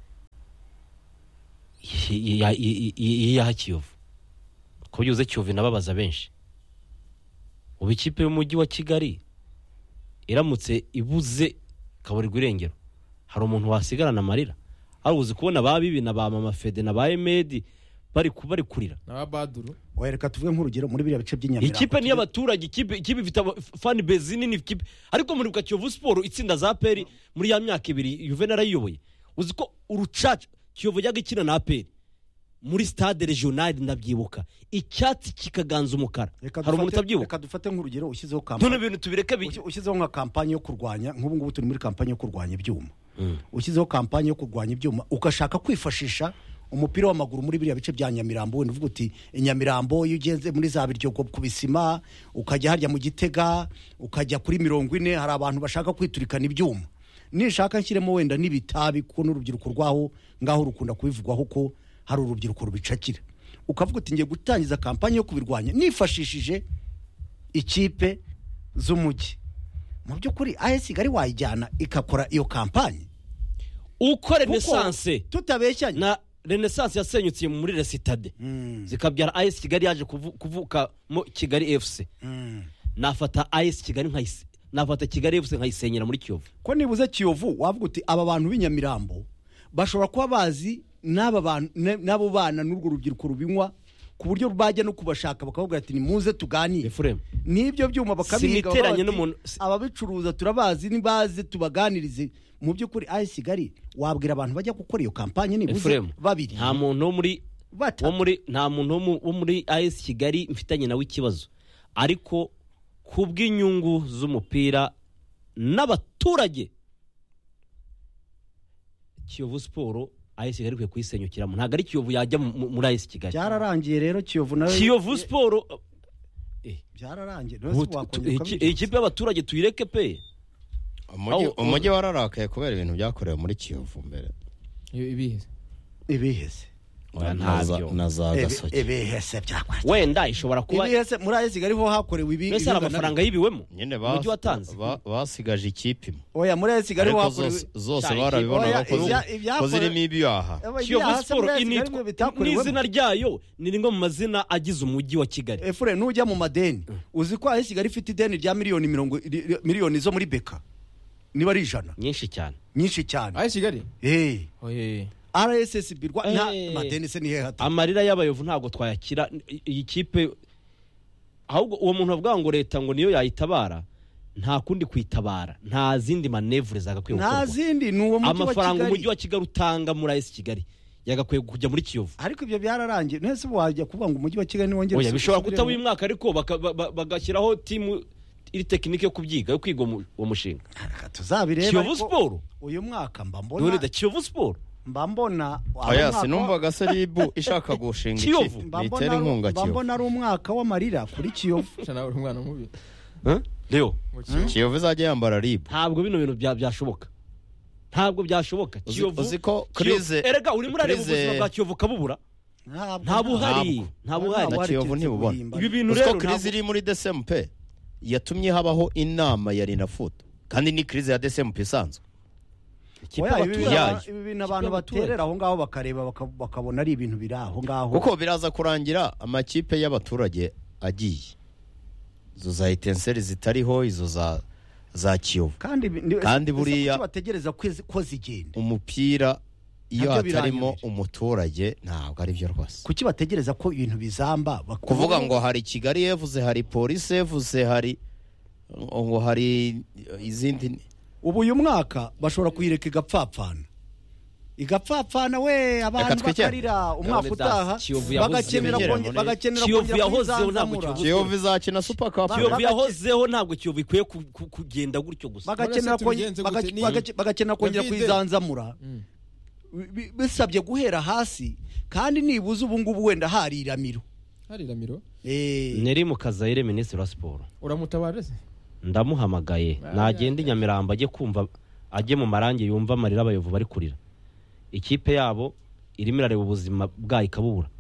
iya Kiyovu ko byuze Kiyovu nababaza benshi ubu ikipe y'umujyi wa Kigali iramutse ibuze kaburirwa irengero hari umuntu wasigarana amarira aruzi kubona babibi na ba mama Fede na ba Emedi bari kubari kurira na Baduru wereka tuvuge nk'urugero muri biriya bice by'inyamirambo ikipe ni y'abaturage ikipe ikipe ifite fan base nini ikipe ariko muri bwa Kiyovu Sport itsinda za A P R muri ya myaka ibiri Juvenal ayiyoboye uzi ko urucaca Kiyovu yaga ikina na A P R muri stade regional ndabyibuka icyatsi kikaganza umukara hari umuntu utabyibuka reka dufate nk'urugero ushyizeho kampanye none ibintu tubireke ushyizeho nka kampanye yo kurwanya nk'ubu ngubu turi muri kampanye yo kurwanya ibyuma ushyizeho kampanye yo kurwanya ibyuma ukashaka kwifashisha umupira w'amaguru muri biriya bice bya Nyamirambo wenda uvuga uti Nyamirambo iyo ugenze muri za biryo ku bisima ukajya harya mu Gitega ukajya kuri mirongo ine hari abantu bashaka kwiturikana ibyuma nishaka nshyiremo wenda n'ibitabi kuko n'urubyiruko rwaho ngaho rukunda kubivugwaho ko hari urubyiruko rubicakira ukavuga uti ngiye gutangiza kampanye yo kubirwanya nifashishije ikipe z'umujyi mu by'ukuri A S Kigali wayijyana ikakora iyo kampanye uko Renaissance tutabeshyanye na Renaissance yasenyukiye muri Resitade mm. zikabyara A S Kigali yaje kuvu, kuvuka mu Kigali F C mm. nafata A S Kigali nkayise nafata Kigali F C nkayisenyera muri Kiyovu ko nibuze Kiyovu wavuga uti aba bantu b'inyamirambo bashobora kuba bazi n'aba bantu nabo bana n'urwo rubyiruko rubinywa ku buryo bajya no kubashaka bakavuga ati ni muze tuganire n'ibyo byuma bakabiga ababicuruza turabazi nibaze tubaganirize mu by'ukuri A S Kigali wabwira abantu bajya gukora iyo kampanye nibuze babiri nta muntu wo muri wo muri nta muntu wo muri A S Kigali mfitanye nawe ikibazo ariko kubw'inyungu z'umupira n'abaturage Kiyovu Sport A S Kigali kwiye kuyisenyukiramo ntago ari Kiyovu yajya muri A S Kigali cyararangiye rero Kiyovu nawe Kiyovu Sport eh byararangiye ikipe y'abaturage tuyireke pe umujyi wararakaye kubera ibintu byakorewe muri Kiyovu mbere ibiheze ibiheze na za gasoke ibiheze byakwaje wenda ishobora kuba ibiheze muri A S Kigali ho hakorewe ibi mbese amafaranga yibiwemo nyine umujyi watanze basigaje ikipe oya muri A S Kigali ho hakorewe zose barabibona ko zirimo ibyaha Kiyovu Sport n'izina ryayo ni rimwe mu mazina agize umujyi wa Kigali efure nujya mu madeni uzi ko A S Kigali ifite ideni rya miliyoni mirongo miliyoni zo muri Beka niba ari ijana nyinshi cyane nyinshi cyane A S Kigali eh oye R S S B rwa nta madeni se ni he hata amarira y'abayovu ntago twayakira iyi kipe ahubwo uwo muntu avuga ngo leta ngo niyo yayitabara nta kundi kwitabara nta zindi manevure zagakwiye gukorwa nta zindi nuwo mujyi amafaranga umujyi wa Kigali utanga muri A S Kigali yagakwiye kujya muri Kiyovu ariko ibyo byararangiye nese wajya kuvuga ngo umujyi wa Kigali wongere oya bishobora kutaba uyu mwaka ariko bagashyiraho timu iri tekinike yo kubyiga yo kwiga uwo mushinga tuzabireba Kiyovu Sport uyu mwaka mba mbona none da Kiyovu Sport mba mbona oya sinumvaga Seribu ishaka gushinga ikipe bitera inkunga Kiyovu mba mbona ari umwaka w'amarira kuri Kiyovu cyane uri umwana mubi Leo Kiyovu izajya yambara ribu ntabwo bino bintu byashoboka ntabwo byashoboka Kiyovu uziko krize erega uri muri areba ubuzima bwa Kiyovu kabubura nta buhari nta buhari na Kiyovu ntibubona ibi bintu rero krize iri muri D C M P yatumye habaho inama ya Rinafoot kandi ni krize ya D C M P isanzwe ibi bintu abantu baterera aho ngaho bakareba bakabona ari ibintu biri aho ngaho kuko biraza kurangira amakipe y'abaturage agiye izo za Etenseri zitariho izo za za Kiyovu kandi kandi buriya bategereza ko zigenda umupira iyo hatarimo umuturage ntabwo ari byo rwose kuki bategereza ko ibintu bizamba kuvuga ngo hari Kigali yavuze hari polisi yavuze hari ngo hari izindi ubu uyu mwaka bashobora kuyireka igapfapfana igapfapfana we abantu bakarira umwaka utaha bagakenera bagakenera Kiyovu yahozeho ntabwo Kiyovu izakina Super Cup Kiyovu yahozeho ntabwo Kiyovu ikwiye kugenda gutyo gusa bagakenera bagakenera kongera kwizanzamura bisabye guhera hasi kandi nibuze ubu ngubu wenda hari iramiro hari iramiro eh Neri Mukazayire Minisitiri wa Siporo uramutabaje se ndamuhamagaye nagenda Nyamirambo ajye kumva ajye mu marangi yumva amarira abayovu bari kurira ikipe yabo irimo irareba ubuzima bwayo ikabubura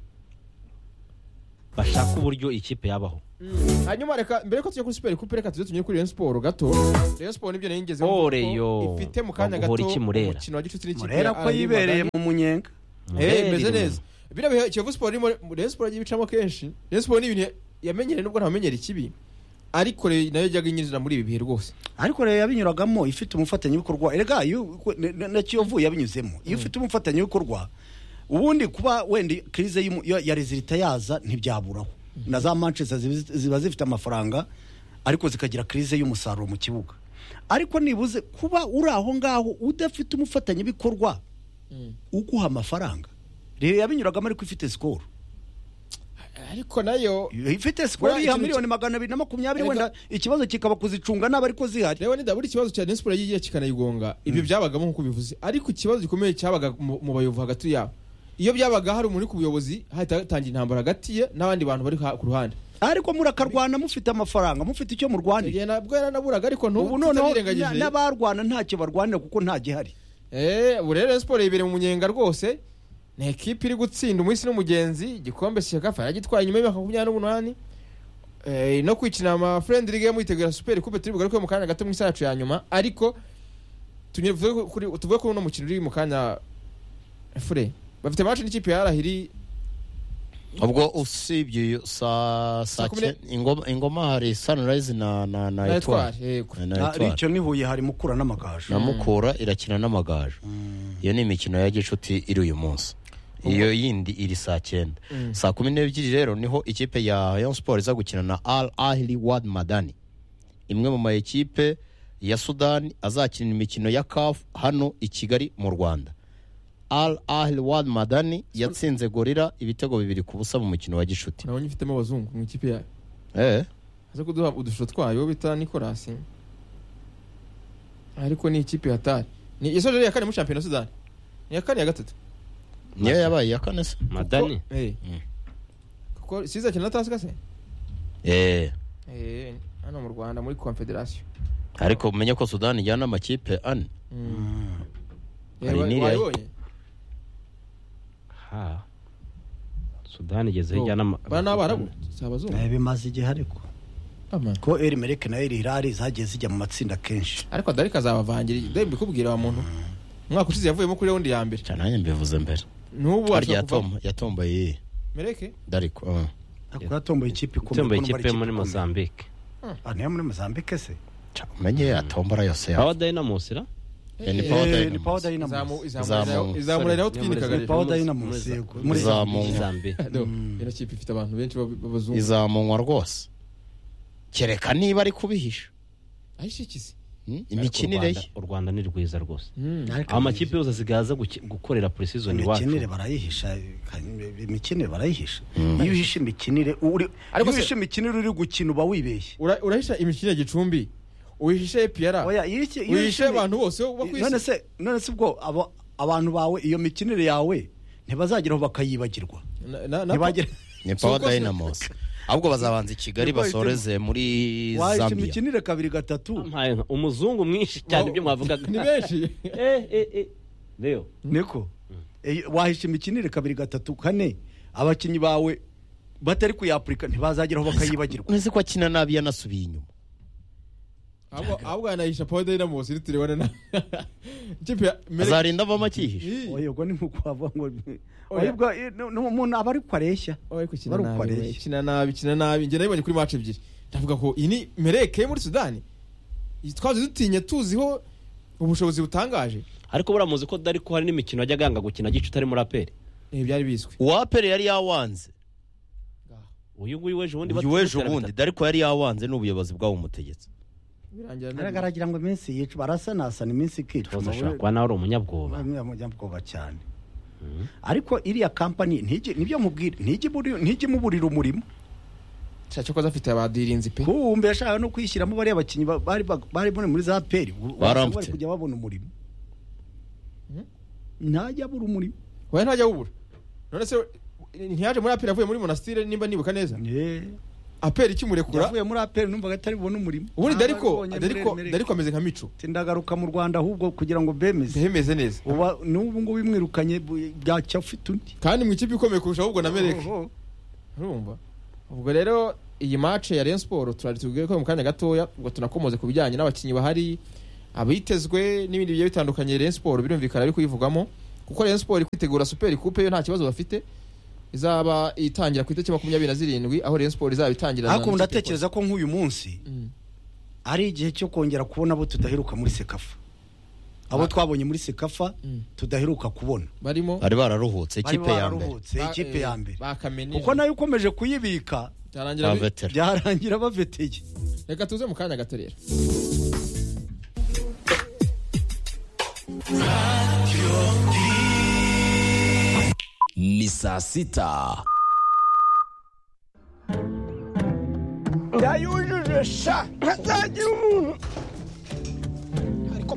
bashaka uburyo ikipe yabaho. hanyuma reka mbere ko tujya kuri Super Coupe reka tujye tunyure kuri Rayon Sport gato. Rayon Sport nibyo nayingeze Oh, Rayon. ifite mu kanya gato Baguhora iki Murera? umukino wa gicuti n'ikipe murera ko yibereye mu munyenga eh meze neza bira bihe Kiyovu Sport irimo Rayon Sport yagiye bicamo kenshi. Rayon Sport ni ibintu yamenyereye nubwo ntamenyera ikibi ariko nayo yajyaga inyinjira muri ibi bihe rwose. ariko rero yabinyuragamo ifite umufatanyabikorwa erega iyo na- na Kiyovu yabinyuzemo iyo ufite umufatanyabikorwa ubundi kuba wenda krize y'umu- ya ya resulta yaza ntibyaburaho na za Manchester ziba- ziba zifite amafaranga ariko zikagira krize y'umusaruro mu kibuga ariko nibuze kuba uri aho ngaho udafite umufatanyabikorwa uguha amafaranga rero yabinyuragamo ariko ifite score ariko nayo ifite score Buriya ya ikintu miliyoni magana abiri na makumyabiri Erega- wenda ikibazo kikaba kuzicunga n'aba ariko zihari reba ni ndabura ikibazo cya Rayon Sport yagiye kikanayigonga ibyo byabagamo nkuko bivuze ariko ikibazo gikomeye cyabaga mu mu bayobozi hagati yabo iyo byabaga hari umuntu uri ku buyobozi hahita hatangira intambara hagati ye n'abandi bantu bari ha- ku ruhande ariko murakarwana mufite amafaranga mufite icyo murwanira igihe nabwo yaranaburaga ariko ubu noneho tutabirengagije. na- n'abarwana ntacyo barwanira kuko nta gihari Eh, ubu rero Rayon Sport yibereye mu munyenga rwose ni ekipi iri gutsinda umwisi n'umugenzi igikombe Sekafa yagitwaye nyuma y'imyaka makumyabiri n'umunani eh, no kwikina ama friendly game yitegura Super Coupe turi bugaruke mu kanya gato mu isaha yacu ya nyuma ariko tunyere tuvuge kuri tuvuge kuri uno mukino uri mu kanya fure bafite match n'ikipe ya Arahiri ubwo usibye iyo saa saa Saa kumi ne- cyenda ingoma ingoma hari Sunrise na na na na Etoile Etoile yego na Ah, Etoile icyo ni Huye hari Mukura n'Amagaju na Mukura irakina n'Amagaju. Iyo ni imikino ya gicuti iri uyu munsi. Iyo yindi iri saa cyenda. Mm. Saa kumi n'ebyiri rero niho ikipe ya Rayon Sport iza gukina na Al Ahli Wad Madani. Imwe mu ma ekipe ya Sudan azakina imikino ya C A F hano i Kigali mu Rwanda. Al Ahli Wad Madani yatsinze Gorilla ibitego bibiri ku busa mu mukino wa gicuti. nabonye ifitemo abazungu mu ikipe ya Eh aza kuduha udushusho twayo bita Nicolas ariko ni ikipe ya Tari ni yasoje ya kane mu championnat Sudan ni ya kane ya gatatu niyo yabaye ya kane se. Madani Kuko- eh Mm. kuko siza kina tasika se Eh eh hano mu Rwanda muri Confederation ariko umenye ko Sudan ijyana amakipe ane. Hari Eh, n'iriya- wayibonye? ha Sudani igeze hirya n'ama bana n'abarabu si abazungu Eh, bimaze igihe ariko Ama. ko El Merreikh na El Hilal zagiye zijya mu matsinda kenshi ariko Darika azabavangira dore mbikubwira wa muntu umwaka ushize yavuyemo kuri round ya mbere cyane nanjye mbivuze mbere. n'ubu Harya ashobora kuva yatomba yatomboye Mereke Dariko. uh. ariko yatomboye ikipe ikomeye itembo ko numva ari ikipe muri ikomeye. Mozambique Ah, niyo muri Mozambique se Cha, umenye yatombora yose ya. Power Dynamos ra Eh, ni Eh, Power Eh, Dynamos. ni Power izamu Dynamos izamu Izamu. izamu rero Sorry, twinikaga ni Power muri- Dynamos muri- yego. muri- muri Izamu. Zambia. Mozambique do Mm. ino kipe ifite abantu benshi b'ab- b'abazungu Izamunywa rwose. Kereka niba ari kubihisha. ayishikise Hmm? Ariko Imikinire u Rwanda- ye. u Rwanda ni rwiza rwose Ariko aho amakipe yose asigaye aza guki- gukorera pre-season iwacu imikinire barayihisha imikinire barayihisha iyo uhishe imikinire uri Ariko iyo se- uhishe imikinire uri gukina uba wibeshye Ura- urahisha imikino ya Gicumbi uhishe Pierre oya iyo uhishe- iyo uhishe uhishe- abantu bose bo ku none isi se none se ubwo abo- abantu bawe iyo mikinire yawe ntibazageraho bakayibagirwa Na- na- na- ntibagere Ni Power Si uko se- Dynamos. Ahubwo bazabanza i Kigali Nibwo basoreze muri wahishe Zambia. imikinire kabiri gatatu Mpaye nka umuzungu mwinshi cyane ibyo mwavugaga ni benshi eh eh eh Leo niko Eh, wahishe imikinire kabiri gatatu kane abakinnyi bawe batari kuyapurika ntibazageraho bakayibagirwa Nzi ko akina nabi yanasubiye inyuma. ahubwo ahubwo yanahisha Power Dynamos iri turebana na ikipe ya Mereke Azarinda avamo akihisha. oya ubwo ni nkuko wavuga ngo Oya. oya ubwo eh, no- no- umuntu aba ari kwareshya oya ko kina Bari nabi ukwareshya. we, kina nabi kina nabi njye nabibonye kuri match ebyiri ndavuga ko iyi ni Mereke muri Sudani twaje dutinya tuziho ubushobozi butangaje ariko buramuzi ko dari ko hari n'imikino yajyaga yanga gukina gice utari muri aperi eh byari bizwi Uwapere yari yawanze. uyu nguyu weje ubundi Uyu weje ubundi Dariko yari yawanze n'ubuyobozi bwabo umutegetsi. birangira nabi. aragira ngo iminsi yica barasanasana iminsi ikicuma Toza ashobora kuba nawe ari umunyabwoba umunyabwoba cyane ariko iriya kampani ntijye nibyo mubwira ntijye muri- ntijye imuburira umurimo Cya cyo afite abadirinzi pe kumbe yashaka no kwishyiramo bariya bakinnyi ba- bari bag- bari muri muri za peri Barambutse. bari kujya babona umurimo ntajya abura umurimo we ntajya wubura none se ntiyaje muri apira avuye muri monastire nimba nibuka neza Eh, aperi kimurekura yavuye muri aperi numvaga atari bubone umurimo ubundi dariko dariko dariko ameze nka mico tindagaruka mu Rwanda ahubwo kugira ngo bemeze bemeze neza uba n'ubu ngo bimwirukanye byacya ufite undi kandi mu ikipe ikomeye kurusha ahubwo na Mereke urumva ubwo rero iyi match ya Rayon Sport turari tubwiye ko mu kanya gatoya ngo tunakomoze ku bijyanye n'abakinyi bahari abitezwe n'ibindi bigiye bitandukanye Rayon Sport birumvikana ari kuyivugamo kuko Rayon Sport kwitegura Super Coupe yo nta kibazo bafite izaba itangira ku itariki makumyabiri na zirindwi aho Rayon Sport izaba itangira ariko ndatekereza ko nk'uyu munsi ari igihe cyo kongera kubona abo tudaheruka muri Sekafa abo twabonye muri Sekafa tudaheruka kubona barimo bari bararuhutse ikipe ya mbere ikipe ya mbere bakamenye kuko nayo ukomeje kuyibika byarangira baveteye reka tuze mu kanya gato rero ni saa sita ndayujuje sha ntazagira umuntu ariko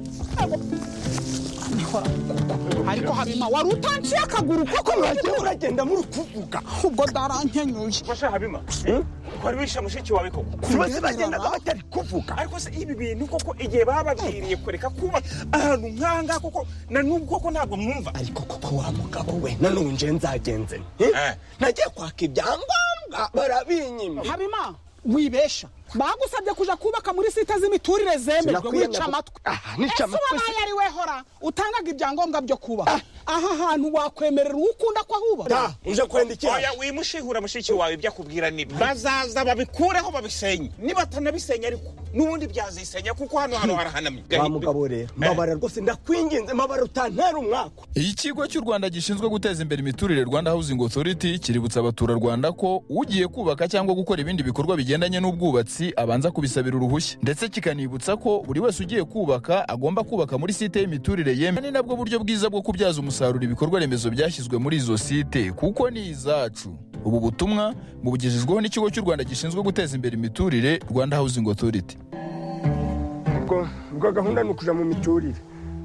ariko habima wari utanciye akaguru koko mwagiye uragenda muri kuvuga ubwo darankenyuye basha habima kwari wisha mushiki wawe koko bose bagendaga batari kuvuga ariko se ibi bintu koko igihe bababwiriye kureka kuba ahantu nkanga koko na nubwo koko ntabwo mwumva ariko koko wa mugabo we nanonje nzagenze nagiye kwaka ibyangombwa barabinyima habima wibesha bagusabye kuja kubaka muri sita z'imiturire zemejwe wica amatwi nica amatwi ese yari wehora utangaga ibyangombwa byo kuba aha hantu wakwemerera ukunda kwa huba da uje kwenda iki oya wimushihura mushiki wawe byakubwira nibi bazaza babikureho babisenye niba tanabisenya ariko nubundi byazisenya kuko hano hano harahanamye wa mugabo rero mabara rwose ndakwinginze mabara utantera umwako ikigo cy'u Rwanda gishinzwe guteza imbere imiturire Rwanda Housing Authority kiributsa abatura Rwanda ko ugiye kubaka cyangwa gukora ibindi bikorwa bigendanye n'ubwubatsi abanza kubisabira uruhushya ndetse kikanibutsa ko buri wese ugiye kubaka agomba kubaka muri site y'imiturire yeme ni nabwo buryo bwiza bwo kubyaza umusaruro ibikorwa remezo byashyizwe muri izo site kuko ni izacu ubu butumwa bubugejejweho n'ikigo cy'u Rwanda gishinzwe guteza imbere imiturire Rwanda Housing Authority ubwo ubwo gahunda ni ukuja mu miturire.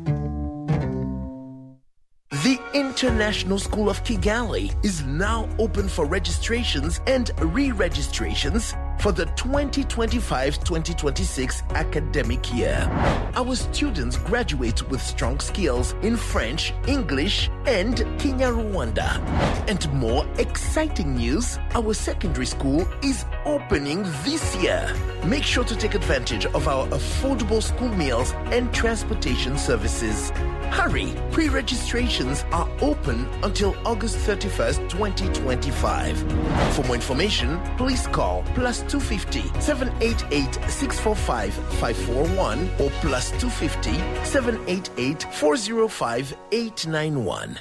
The International School of Kigali is now open for registrations and re-registrations for the twenty twenty-five twenty twenty-six academic year. Our students graduate with strong skills in French, English, and Kinyarwanda. And more exciting news, our secondary school is opening this year. Make sure to take advantage of our affordable school meals and transportation services. Hurry! Pre-registrations are open until August thirty-first, twenty twenty-five. For more information, please call plus two fifty, seven eight eight, six four five, five four one or plus two fifty, seven eight eight, four zero five, eight nine one.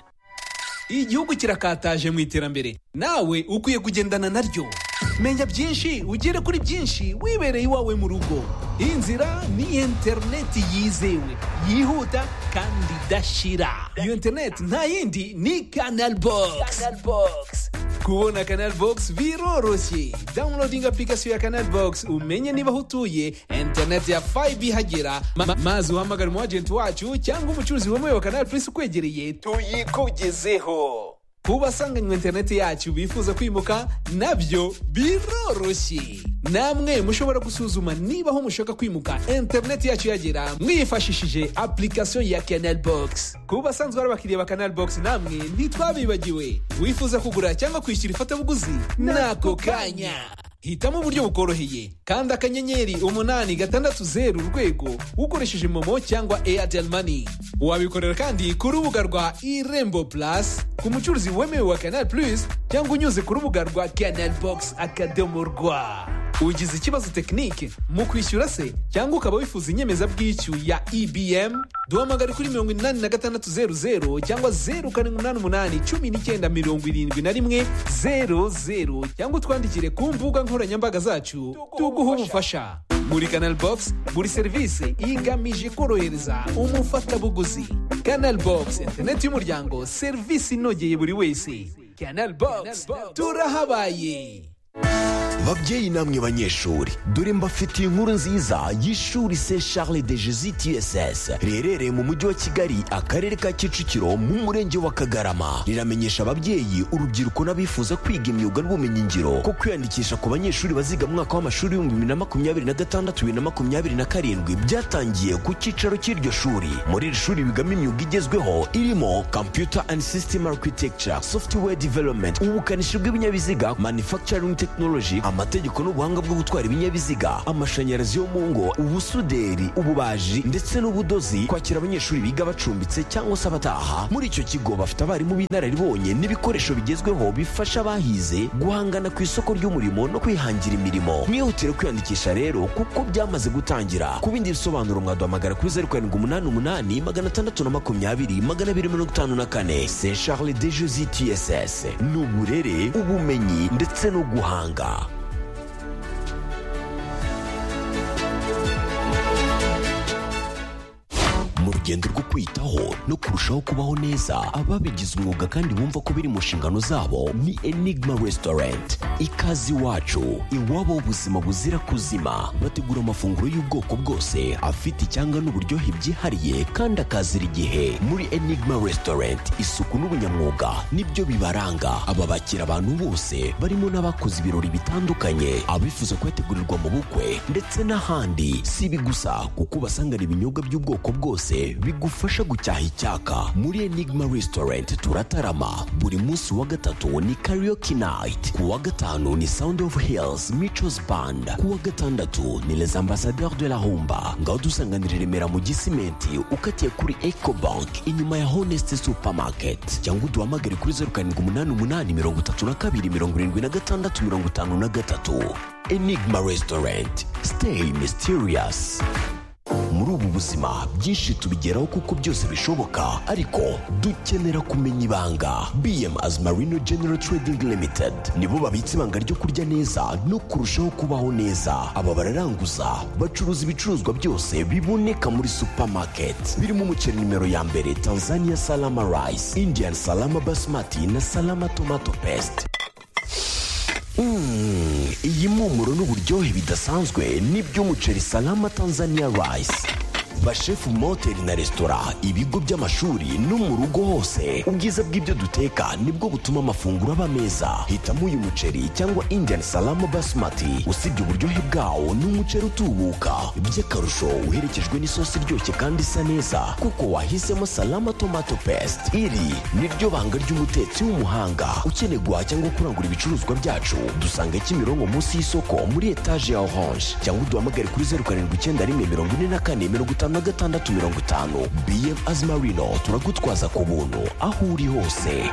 Igihugu kirakataje mu iterambere nawe ukwiye kugendana naryo. Menya byinshi ugere kuri byinshi wibereye iwawe mu rugo. Inzira ni interineti yizewe yihuta kandi dashira. Iyo interineti nta yindi ni Canal Box. Canal Box. Kubona Canal Box biroroshye. Downloading application ya Canal Box umenye niba hutuye internet ya five ihagera ma mazi uhamagara mu agent wacu cyangwa umucuruzi wemewe wa Canal Plus ukwegereye tuyikugezeho. Kubasanganywe internet yacu bifuza kwimuka nabyo biroroshye. Namwe mushobora gusuzuma niba ho mushaka kwimuka internet yacu yagera mwifashishije application ya Canal Box. Kubasanzwe ari abakiriya ba Canal Box namwe ntitwabibagiwe. Wifuza kugura cyangwa kwishyura ifatabuguzi nako kanya. Hitamo uburyo bukoroheye kandi akanyenyeri umunani gatandatu zeru urwego ukoresheje Momo cyangwa Airtel Money. Wabikorera kandi ku rubuga rwa Irembo Plus ku mucuruzi wemewe wa Canal Plus cyangwa unyuze ku rubuga rwa Canal Box Akadomo Rwa. Ugize ikibazo tekinike mu kwishyura se cyangwa ukaba wifuza inyemeza bw'icyu ya E B M duhamagare kuri mirongo inani na gatandatu zeru zeru cyangwa zeru karindwi umunani umunani cumi n'icyenda mirongo irindwi na rimwe zeru zeru cyangwa utwandikire ku mbuga nkoranyambaga zacu tuguhe ubufasha. Muri Canal Box buri serivisi igamije korohereza umufatabuguzi. Canal Box internet y'umuryango, serivisi inogeye buri wese. Canal Box turahabaye. babyeyi namwe banyeshuri, dore mbafitiye inkuru nziza y'ishuri Saint Charles de Jesus T S S riherereye mu mujyi wa Kigali, akarere ka Kicukiro, mu murenge wa Kagarama. Riramenyesha ababyeyi, urubyiruko n'abifuza kwiga imyuga n'ubumenyingiro ko kwiyandikisha ku banyeshuri baziga mu mwaka w'amashuri w'ibihumbi bibiri na makumyabiri na gatandatu bibiri na makumyabiri na karindwi byatangiye ku cyicaro cy'iryo shuri. Muri iri shuri bigamo imyuga igezweho irimo Computer and System Architecture, Software Development, ubukanishi bw'ibinyabiziga, Manufacturing Technology, amategeko n'ubuhanga bwo gutwara ibinyabiziga, amashanyarazi yo mu ngo, ubusuderi, ububaji ndetse n'ubudozi. Kwakira abanyeshuri biga bacumbitse cyangwa se abataha. Muri icyo kigo bafite abarimu b'inararibonye n'ibikoresho bigezweho bifasha abahize guhangana ku isoko ry'umurimo no kwihangira imirimo. Mwihutire kwiyandikisha rero kuko byamaze gutangira. Ku bindi bisobanuro mwaduhamagara kuri zeru karindwi umunani umunani magana atandatu na makumyabiri magana abiri mirongo itanu na kane. Saint Charles de Jesus T S S, ni uburere, ubumenyi ndetse no guhanga. Mu rugendo rwo kwitaho no kurushaho kubaho neza, ababigize umwuga kandi bumva ko biri mu nshingano zabo ni Enigma Restaurant. Ikaze iwacu, iwabo ubuzima buzira kuzima. Bategura amafunguro y'ubwoko bwose afite icyanga n'uburyohe byihariye kandi akazira igihe. Muri Enigma Restaurant, isuku n'ubunyamwuga nibyo bibaranga. Aba bakira abantu bose, barimo n'abakoze ibirori bitandukanye, abifuza kuyategurirwa mu bukwe ndetse n'ahandi. Si ibi gusa, kuko basangana ibinyobwa by'ubwoko bwose bigufasha gucyaha icyaka. Muri Enigma Restaurant turatarama. Buri munsi wa gatatu ni karaoke night, ku wa gatanu ni Sound of Hills Michos Band, ku wa gatandatu ni Les Ambassadeurs de la Humba. Ngaho dusanganira i Remera mu Gisimenti, ukatiye kuri Eco Bank inyuma ya Honest Supermarket, cyangwa uduhamagare kuri zeru karindwi umunani umunani mirongo itatu na kabiri mirongo irindwi na gatandatu mirongo itanu na gatatu. Enigma Restaurant, stay mysterious. Muri ubu buzima byinshi tubigeraho kuko byose bishoboka, ariko dukenera kumenya ibanga. B M Azmarino General Trading Limited nibo babitse ibanga ryo kurya neza no kurushaho kubaho neza. Aba bararanguza, bacuruza ibicuruzwa byose biboneka muri supermarket, birimo umuceri nimero ya mbere Tanzania Salama Rice, Indian Salama Basmati na Salama Tomato Paste. Mm, iyi mpumuro n'uburyohe bidasanzwe n'iby'umuceri Salama Tanzania Rice. Bashefu mu mahoteli na resitora, ibigo by'amashuri no mu rugo hose, ubwiza bw'ibyo duteka nibwo butuma amafunguro aba meza. Hitamo uyu muceri cyangwa Indian Salama Basmati. Usibye uburyohe bwawo, ni umuceri utubuka, by'akarusho uherekejwe n'isosi iryoshye kandi isa neza, kuko wahisemo Salama Tomato Paste. Iri niryo banga ry'umutetsi w'umuhanga. Ukeneye guhaha cyangwa kurangura ibicuruzwa byacu, dusanga Kimironko munsi y'isoko muri etaje ya Orange, cyangwa uduhamagare kuri zeru karindwi icyenda rimwe mirongo ine na kane mirongo itanu na gatandatu mirongo itanu. B M Azmarino, turagutwaza ku buntu aho uri hose.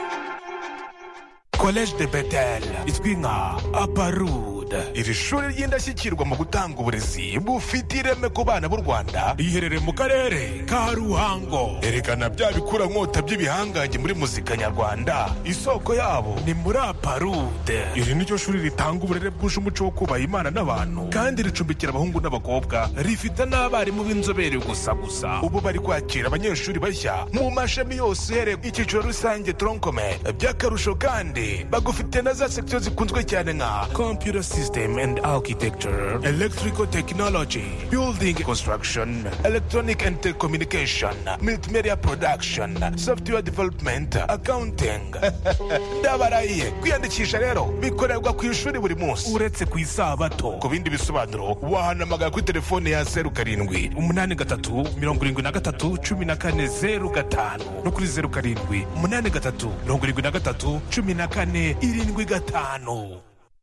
Collège de Bethel izwi nka Aparud. Iri shuri ry'indashyikirwa mu gutanga uburezi bufite ireme ku bana b'u Rwanda riherereye mu karere ka Ruhango. Erekana bya bikura nkota by'ibihangange muri muzika nyarwanda, isoko yabo ni muri Aparud. Iri ni ryo shuri ritanga uburere bwuje umuco wo kubaha Imana n'abantu, kandi ricumbikira abahungu n'abakobwa. Rifite n'abarimu b'inzobere gusa gusa. Ubu bari kwakira abanyeshuri bashya mu mashami yose uhereye icyiciro rusange tronkome. By'akarusho kandi bagufite na za section zikunzwe cyane nka Computer System and Architecture, Electrical Technology, Building Construction, Electronic and Telecommunication, Multimedia Production, Software Development, Accounting. Ndabarahiye, kwiyandikisha rero bikorerwa ku ishuri buri munsi uretse ku isabato. Ku bindi bisobanuro wahanamagara kuri telefone ya zeru karindwi umunani gatatu mirongo irindwi na gatatu cumi na kane zeru gatanu no kuri zeru karindwi umunani gatatu mirongo irindwi na gatatu cumi na kane irindwi gatanu.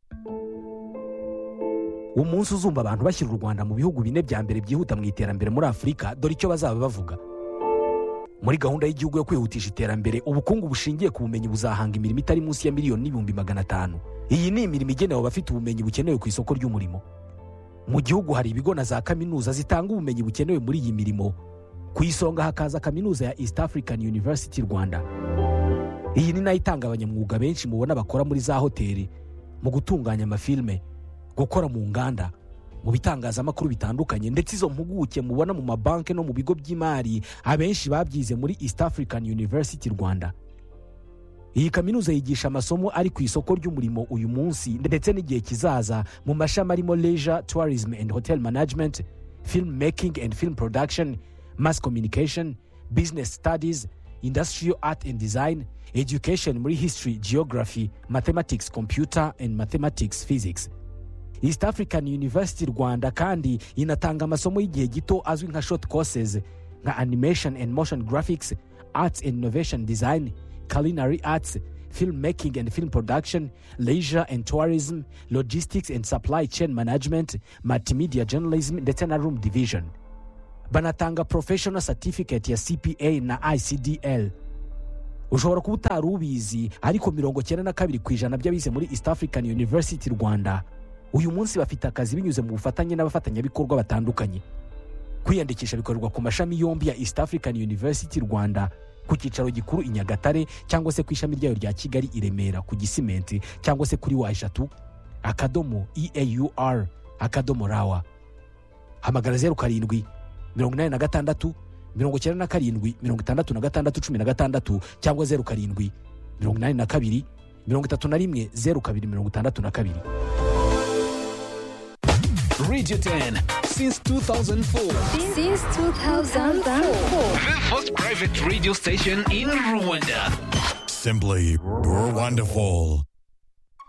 Umunsi uzumva abantu bashyira u Rwanda mu bihugu bine bya mbere byihuta mu iterambere muri Afurika, dore icyo bazaba bavuga. Muri gahunda y'igihugu yo kwihutisha iterambere, ubukungu bushingiye ku bumenyi buzahanga imirimo itari munsi ya miliyoni n'ibihumbi magana atanu. Iyi ni imirimo igenewe abafite ubumenyi bukenewe ku isoko ry'umurimo. Mu gihugu hari ibigo na za kaminuza zitanga ubumenyi bukenewe muri iyi mirimo. Ku isonga hakaza kaminuza ya East African University Rwanda. Iyi ni nayo itanga abanyamwuga benshi mubona bakora muri za hoteli, mu gutunganya amafilme, gukora mu nganda, mu bitangazamakuru bitandukanye, ndetse izo mpuguke mubona mu mabanki no mu bigo by'imari abenshi babyize muri East African University Rwanda. iyi kaminuza yigisha amasomo ari ku isoko ry'umurimo uyu munsi ndetse n'igihe kizaza mu mashami arimo leisure tourism and hotel management, film making and film production, mass communication, business studies, industrial art and design, education muri history, geography, mathematics, computer and mathematics, physics. East African University Rwanda kandi inatanga amasomo y'igihe gito azwi nka short courses nka animation and motion graphics, arts and innovation design, culinary arts, film making and film production, leisure and tourism, logistics and supply chain management, multimedia journalism ndetse na room division. Banatanga professional certificate ya C P A na I C D L. Ushobora kuba utari ubizi ariko mirongo cyenda na kabiri ku ijana by'abize muri East African University Rwanda uyu munsi bafite akazi binyuze mu bufatanye n'abafatanyabikorwa batandukanye. Kwiyandikisha bikorerwa ku mashami yombi ya East African University Rwanda ku cyicaro gikuru i Nyagatare cyangwa se ku ishami ryayo rya Kigali i Remera ku Gisimenti cyangwa se kuri wa eshatu akadomo E A U R akadomo rawa. Hamagara zeru karindwi mirongo inani na gatandatu mirongo icyenda na karindwi mirongo itandatu na gatandatu cumi na gatandatu cyangwa zeru karindwi mirongo inani na kabiri mirongo itatu na rimwe zeru kabiri mirongo itandatu na kabiri. Radio ten since two thousand four. Since two thousand four. The first private radio station in Rwanda. Simply, you're wonderful.